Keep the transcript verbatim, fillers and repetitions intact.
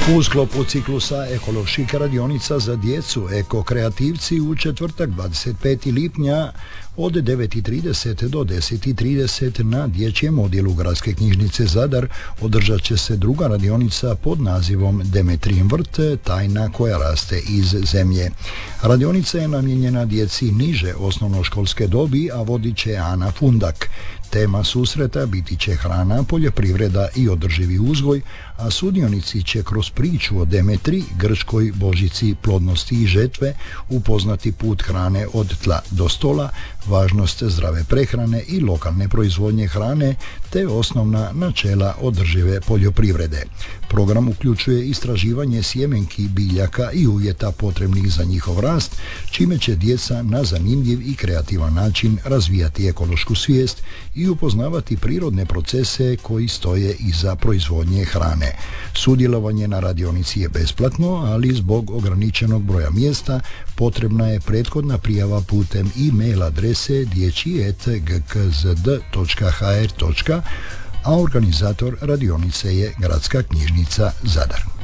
U sklopu ciklusa ekoloških radionica za djecu Eko kreativci u četvrtak dvadeset petog lipnja od devet i trideset do deset i trideset na dječjem odjelu Gradske knjižnice Zadar održat će se druga radionica pod nazivom Demetrijin vrt, tajna koja raste iz zemlje. Radionica je namijenjena djeci niže osnovnoškolske dobi, a vodit će Ana Fundak. Tema susreta biti će hrana, poljoprivreda i održivi uzgoj, a sudionici će kroz priču o Demetri, grčkoj božici plodnosti i žetve, upoznati put hrane od tla do stola, važnost zdrave prehrane i lokalne proizvodnje hrane, te osnovna načela održive poljoprivrede. Program uključuje istraživanje sjemenki, biljaka i uvjeta potrebnih za njihov rast, čime će djeca na zanimljiv i kreativan način razvijati ekološku svijest i upoznavati prirodne procese koji stoje iza proizvodnje hrane. Sudjelovanje na radionici je besplatno, ali zbog ograničenog broja mjesta potrebna je prethodna prijava putem e-mail adrese dječji et g k z d točka h r, a organizator radionice je Gradska knjižnica Zadar.